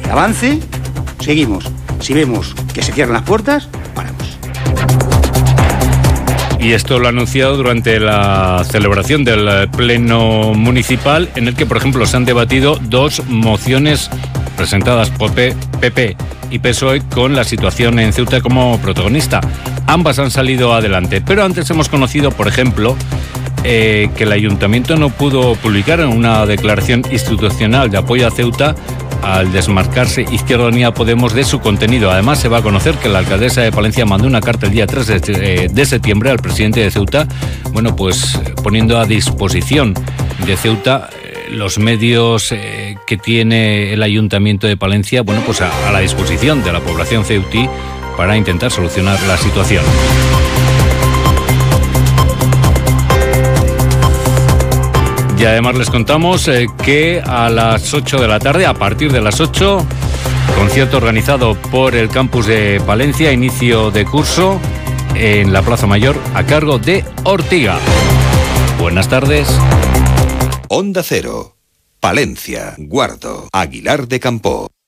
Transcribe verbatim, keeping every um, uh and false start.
que avance, seguimos. Si vemos que se cierran las puertas, paramos. Y esto lo ha anunciado durante la celebración del Pleno Municipal, en el que, por ejemplo, se han debatido dos mociones presentadas por P P y P S O E con la situación en Ceuta como protagonista. Ambas han salido adelante, pero antes hemos conocido, por ejemplo, eh, que el Ayuntamiento no pudo publicar una declaración institucional de apoyo a Ceuta al desmarcarse Izquierda Unida Podemos de su contenido. Además, se va a conocer que la alcaldesa de Palencia mandó una carta el día tres de septiembre al presidente de Ceuta, bueno, pues poniendo a disposición de Ceuta eh, los medios eh, que tiene el Ayuntamiento de Palencia, bueno, pues a, a la disposición de la población ceutí para intentar solucionar la situación. Y además les contamos eh, que a las ocho de la tarde, a partir de las ocho, concierto organizado por el campus de Palencia, inicio de curso en la Plaza Mayor a cargo de Ortiga. Buenas tardes. Onda Cero, Palencia, Guardo, Aguilar de Campoo.